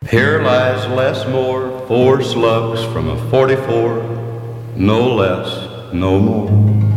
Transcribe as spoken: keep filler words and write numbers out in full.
Here lies Les Moore, four slugs from a forty-four, no less, no more.